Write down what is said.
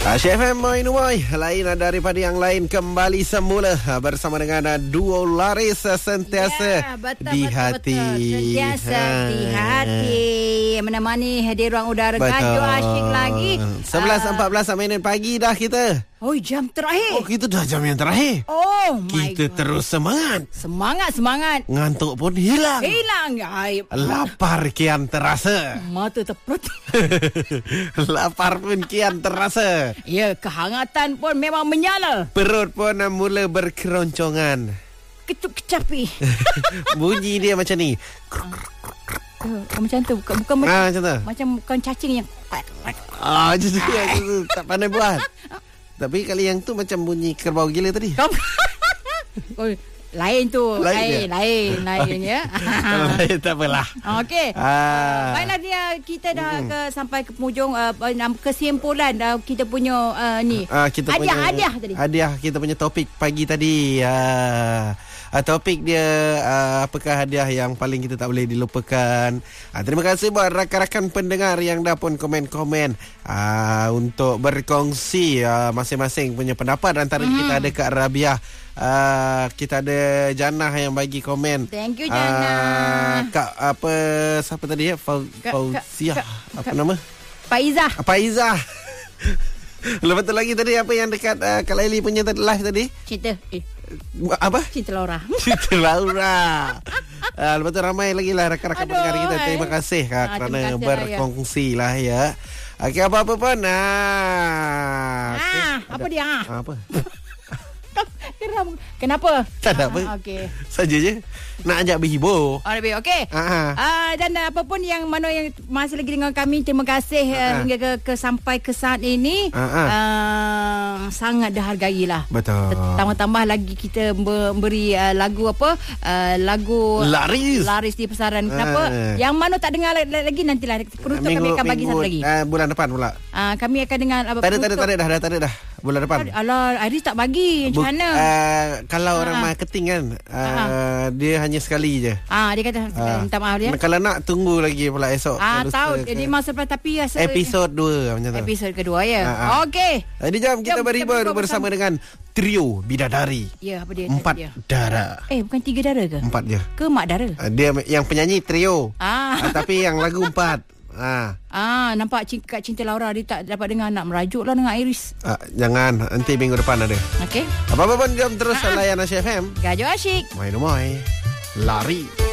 Asyik FM Moin lain daripada yang lain kembali semula bersama dengan duo laris sentiasa di hati. Sentiasa di hati. Menemani di ruang udara Gajo asyik lagi. 11.14 minit pagi dah kita. Oh, jam terakhir. Oh, kita dah jam yang terakhir. Oh my kita God. Terus semangat. Semangat. Ngantuk pun hilang. Ay, Lapar kian terasa. mata terperut. Lapar pun kian terasa. Ya, kehangatan pun memang menyala. Perut pun mula berkeroncongan. Ketuk kecapi. Bunyi dia macam ni. Macam tu. Bukan Macam tu. macam bukan cacing yang Macam tu. Tak pandai buat. Tapi kali yang tu macam bunyi kerbau gila tadi. Oh, lain tu. Lain ya. Lain tak apalah. Okey. Baiklah dia, kita dah sampai ke penghujung kesimpulan kita punya ni. Kita hadiah tadi. Hadiah kita punya topik pagi tadi. Topik dia apakah hadiah yang paling kita tak boleh dilupakan. Terima kasih buat rakan-rakan pendengar yang dah pun komen-komen untuk berkongsi masing-masing punya pendapat. Antara kita ada Kak Rabiah, kita ada Janah yang bagi komen. Thank you, Janah. Kak siapa tadi ya? Fauziah. Apa nama? Faizah. Lepas tu lagi tadi apa yang dekat Kak Laili punya live tadi? Cerita Apa? Cinta Laura. Cinta Laura. Lepas tu ramai lagi lah rakan-rakan pendengar kita. Terima kasih kerana terima kasih berkongsi lah ya. Okey, apa-apa pun. Apa dia? Apa? Kenapa? Tak ada apa. Okey. Saja je. Nak ajak berhibur. Lebih okey. Dan apa pun yang mana yang masih lagi dengan kami, terima kasih hingga ke sampai ke saat ini. Sangat dihargailah. Betul. Tambah-tambah lagi kita memberi lagu lagu laris di pasaran. Kenapa? Yang mana tak dengar lagi, nantilah peruntuk kami akan bagi satu lagi. Bulan depan pula. Kami akan dengar Tak ada dah. Bulan depan. Alah, Iris tak bagi. Macam mana? Kalau orang marketing kan, dia hanya sekali je. Dia kata minta maaf dia. Kalau nak tunggu lagi pula esok. Tahu jadi masa lepas, tapi episod 2 macam tu. Episod kedua ya. Okey. Jadi jom kita berhibur bersama dengan trio bidadari. Ya, apa dia? 4 darah. Bukan 3 darah ke? 4 je. Ke mak darah? Dia yang penyanyi trio. Tapi yang lagu 4. Nampak Kak Cinta Laura dia tak dapat dengar, nak merajuk lah dengan Iris. Jangan, nanti minggu depan ada. Okey. Apa-apa pun jom terus layan Asyik FM. Gajo asyik. Main rumah lari.